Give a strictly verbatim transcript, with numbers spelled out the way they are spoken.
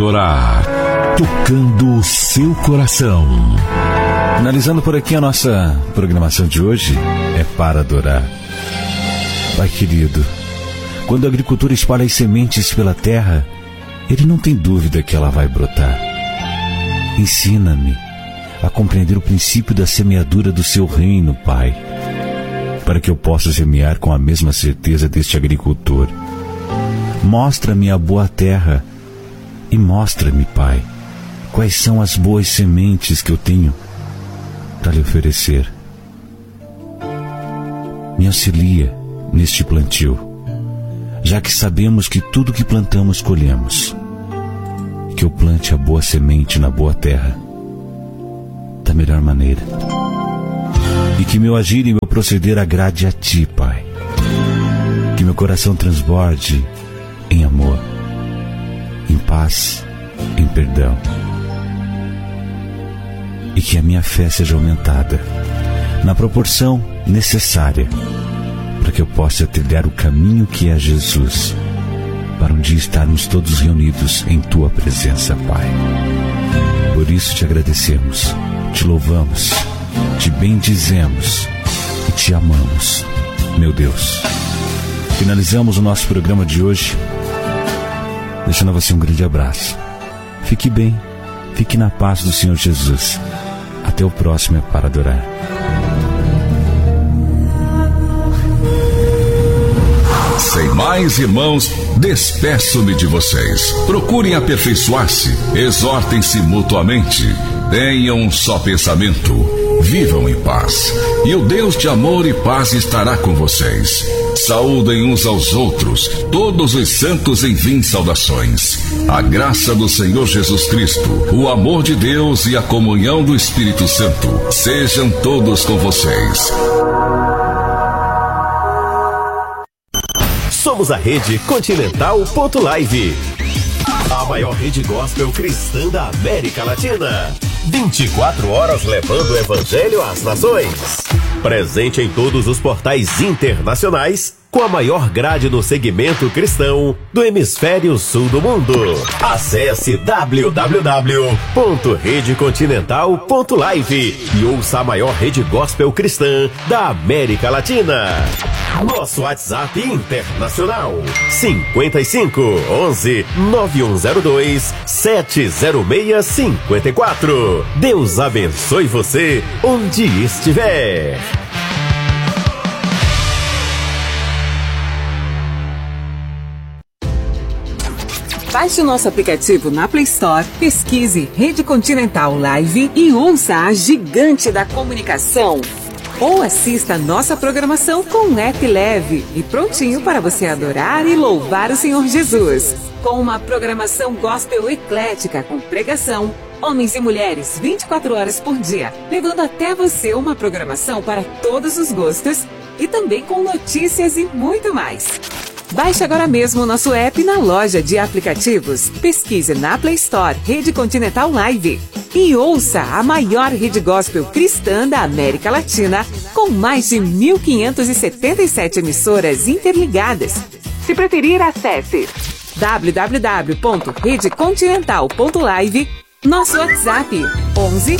Adorar, tocando o seu coração. Finalizando por aqui a nossa programação de hoje, é para adorar. Pai querido, quando o agricultor espalha as sementes pela terra, ele não tem dúvida que ela vai brotar. Ensina-me a compreender o princípio da semeadura do seu reino, Pai, para que eu possa semear com a mesma certeza deste agricultor. Mostra-me a boa terra e mostra-me, Pai, quais são as boas sementes que eu tenho para lhe oferecer. Me auxilia neste plantio, já que sabemos que tudo que plantamos colhemos. Que eu plante a boa semente na boa terra da melhor maneira, e que meu agir e meu proceder agrade a Ti, Pai. Que meu coração transborde em amor, em paz, em perdão, e que a minha fé seja aumentada na proporção necessária para que eu possa trilhar o caminho que é Jesus, para um dia estarmos todos reunidos em Tua presença, Pai. Por isso te agradecemos, te louvamos, te bendizemos e te amamos, meu Deus. Finalizamos o nosso programa de hoje, deixando a você um grande abraço. Fique bem, fique na paz do Senhor Jesus. Até o próximo É Para Adorar. Sem mais, irmãos, despeço-me de vocês. Procurem aperfeiçoar-se, exortem-se mutuamente, tenham um só pensamento, vivam em paz, e o Deus de amor e paz estará com vocês. Saúdem uns aos outros, todos os santos enviem saudações. A graça do Senhor Jesus Cristo, o amor de Deus e a comunhão do Espírito Santo sejam todos com vocês. Somos a Rede Continental ponto live, a maior rede gospel cristã da América Latina. vinte e quatro horas levando o evangelho às nações. Presente em todos os portais internacionais, com a maior grade no segmento cristão do hemisfério sul do mundo. Acesse w w w ponto rede continental ponto live e ouça a maior rede gospel cristã da América Latina. Nosso WhatsApp internacional cinquenta e cinco, onze, nove um zero dois, sete zero seis cinco quatro. Deus abençoe você onde estiver. Baixe o nosso aplicativo na Play Store, pesquise Rede Continental Live e ouça a gigante da comunicação. Ou assista a nossa programação com um app leve e prontinho para você adorar e louvar o Senhor Jesus. Com uma programação gospel eclética com pregação, homens e mulheres vinte e quatro horas por dia, levando até você uma programação para todos os gostos e também com notícias e muito mais. Baixe agora mesmo o nosso app na loja de aplicativos. Pesquise na Play Store Rede Continental Live e ouça a maior rede gospel cristã da América Latina, com mais de mil quinhentas e setenta e sete emissoras interligadas. Se preferir, acesse w w w ponto rede continental ponto live, nosso WhatsApp onze,